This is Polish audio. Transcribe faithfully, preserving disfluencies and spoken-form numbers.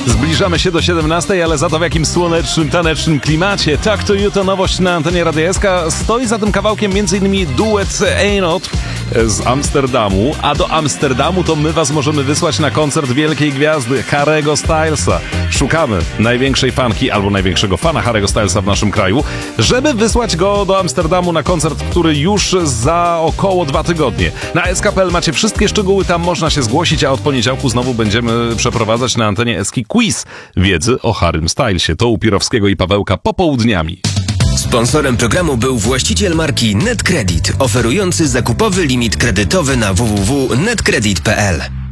Zbliżamy się do siedemnastej, ale za to w jakim słonecznym, tanecznym klimacie. Tak to jutro nowość na antenie Radia S K. Stoi za tym kawałkiem m.in. duet Einot z Amsterdamu, a do Amsterdamu to my was możemy wysłać na koncert wielkiej gwiazdy Harry'ego Stylesa. Szukamy największej fanki albo największego fana Harry'ego Stylesa w naszym kraju, żeby wysłać go do Amsterdamu na koncert, który już za około dwa tygodnie. Na S K kropka P L macie wszystkie szczegóły, tam można się zgłosić, a od poniedziałku znowu będziemy przeprowadzać na antenie Eski quiz wiedzy o Harrym Stylesie. To u Pirowskiego i Pawełka popołudniami. Sponsorem programu był właściciel marki NetCredit, oferujący zakupowy limit kredytowy na w w w kropka netcredit kropka p l.